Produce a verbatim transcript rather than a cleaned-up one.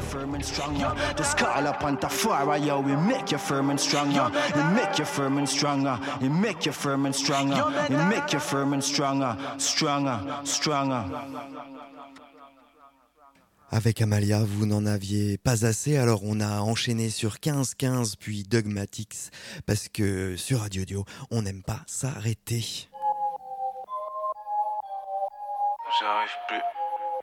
firm and stronger. Just call up on Tafari, yo, we make you firm and stronger. We make you firm and stronger. We make you firm and stronger. We make you firm and stronger. Stronger, stronger. Avec Amalia, vous n'en aviez pas assez, alors on a enchaîné sur quinze quinze puis Dogmatics, parce que sur Radio Dio, on n'aime pas s'arrêter. J'arrive plus.